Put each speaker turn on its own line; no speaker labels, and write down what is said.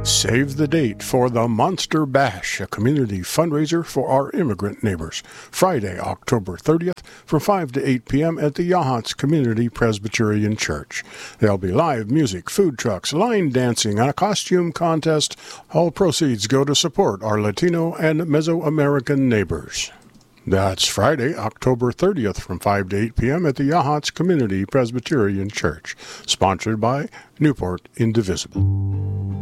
Save the date for the Monster Bash, a community fundraiser for our immigrant neighbors. Friday, October 30th, from 5 to 8 p.m. at the Yachats Community Presbyterian Church. There'll be live music, food trucks, line dancing, and a costume contest. All proceeds go to support our Latino and Mesoamerican neighbors. That's Friday, October 30th, from 5 to 8 p.m. at the Yachats Community Presbyterian Church. Sponsored by Newport Indivisible.